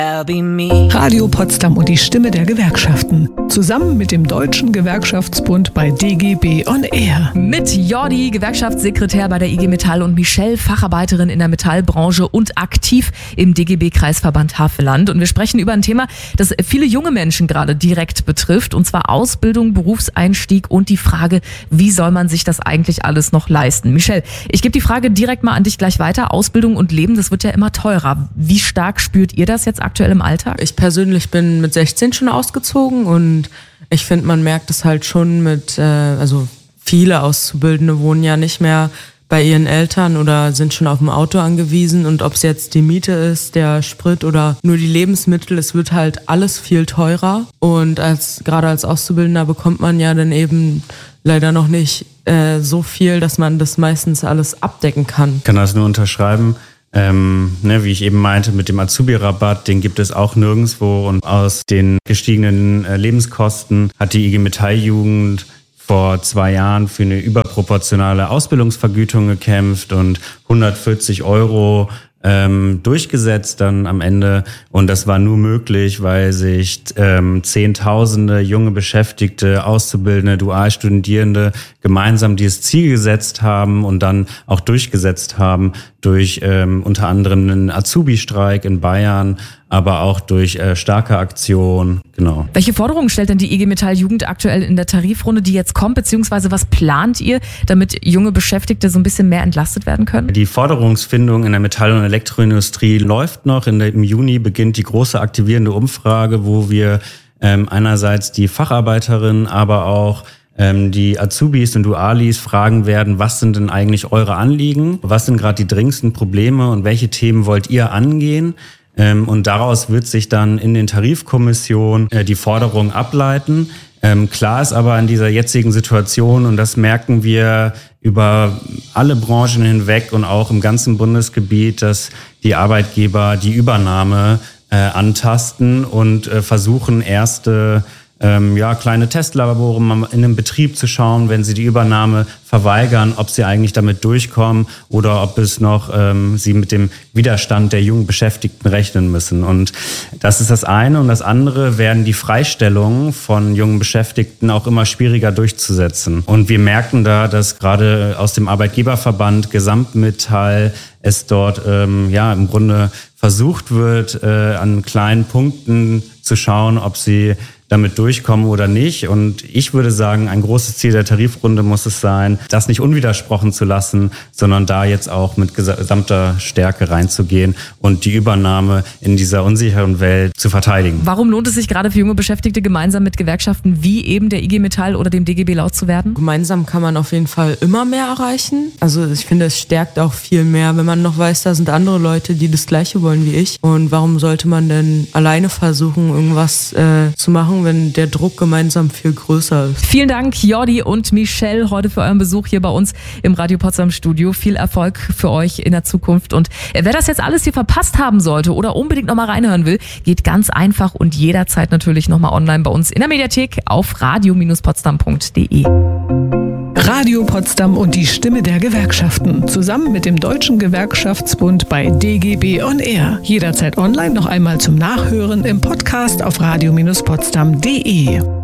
Radio Potsdam und die Stimme der Gewerkschaften. Zusammen mit dem Deutschen Gewerkschaftsbund bei DGB on Air. Mit Jordi, Gewerkschaftssekretär bei der IG Metall, und Michelle, Facharbeiterin in der Metallbranche und aktiv im DGB-Kreisverband Havelland. Und wir sprechen über ein Thema, das viele junge Menschen gerade direkt betrifft, und zwar Ausbildung, Berufseinstieg und die Frage, wie soll man sich das eigentlich alles noch leisten? Michelle, ich gebe die Frage direkt mal an dich gleich weiter. Ausbildung und Leben, das wird ja immer teurer. Wie stark spürt ihr das jetzt aktuell im Alltag? Ich persönlich bin mit 16 schon ausgezogen und ich finde, man merkt es halt schon also viele Auszubildende wohnen ja nicht mehr bei ihren Eltern oder sind schon auf dem Auto angewiesen, und ob es jetzt die Miete ist, der Sprit oder nur die Lebensmittel, es wird halt alles viel teurer, und gerade als Auszubildender bekommt man ja dann eben leider noch nicht so viel, dass man das meistens alles abdecken kann. Ich kann das nur unterschreiben. Wie ich eben meinte, mit dem Azubi-Rabatt, den gibt es auch nirgendwo, und aus den gestiegenen Lebenskosten hat die IG Metall-Jugend vor 2 Jahren für eine überproportionale Ausbildungsvergütung gekämpft und 140 € durchgesetzt dann am Ende. Und das war nur möglich, weil sich Zehntausende junge Beschäftigte, Auszubildende, Dualstudierende gemeinsam dieses Ziel gesetzt haben und dann auch durchgesetzt haben durch unter anderem einen Azubi-Streik in Bayern, aber auch durch starke Aktionen. Genau. Welche Forderungen stellt denn die IG Metall Jugend aktuell in der Tarifrunde, die jetzt kommt, beziehungsweise was plant ihr, damit junge Beschäftigte so ein bisschen mehr entlastet werden können? Die Forderungsfindung in der Metall- und Elektroindustrie läuft noch. Im Juni beginnt die große aktivierende Umfrage, wo wir einerseits die Facharbeiterinnen, aber auch die Azubis und Dualis fragen werden, was sind denn eigentlich eure Anliegen? Was sind gerade die dringendsten Probleme und welche Themen wollt ihr angehen? Und daraus wird sich dann in den Tarifkommissionen die Forderung ableiten. Klar ist aber in dieser jetzigen Situation, und das merken wir über alle Branchen hinweg und auch im ganzen Bundesgebiet, dass die Arbeitgeber die Übernahme antasten und versuchen, erste kleine Testlabore in einem Betrieb zu schauen, wenn sie die Übernahme verweigern, ob sie eigentlich damit durchkommen oder ob es noch sie mit dem Widerstand der jungen Beschäftigten rechnen müssen. Und das ist das eine. Und das andere werden die Freistellungen von jungen Beschäftigten auch immer schwieriger durchzusetzen. Und wir merken da, dass gerade aus dem Arbeitgeberverband Gesamtmetall es dort im Grunde versucht wird, an kleinen Punkten zu schauen, ob sie damit durchkommen oder nicht. Und ich würde sagen, ein großes Ziel der Tarifrunde muss es sein, das nicht unwidersprochen zu lassen, sondern da jetzt auch mit gesamter Stärke reinzugehen und die Übernahme in dieser unsicheren Welt zu verteidigen. Warum lohnt es sich gerade für junge Beschäftigte, gemeinsam mit Gewerkschaften wie eben der IG Metall oder dem DGB laut zu werden? Gemeinsam kann man auf jeden Fall immer mehr erreichen. Also ich finde, es stärkt auch viel mehr, wenn man noch weiß, da sind andere Leute, die das Gleiche wollen wie ich. Und warum sollte man denn alleine versuchen, irgendwas zu machen, wenn der Druck gemeinsam viel größer ist? Vielen Dank, Jordi und Michelle, heute für euren Besuch hier bei uns im Radio Potsdam Studio. Viel Erfolg für euch in der Zukunft. Und wer das jetzt alles hier verpasst haben sollte oder unbedingt nochmal reinhören will, geht ganz einfach und jederzeit natürlich nochmal online bei uns in der Mediathek auf radio-potsdam.de. Radio Potsdam und die Stimme der Gewerkschaften. Zusammen mit dem Deutschen Gewerkschaftsbund bei DGB on Air. Jederzeit online, noch einmal zum Nachhören im Podcast auf radio-potsdam.de.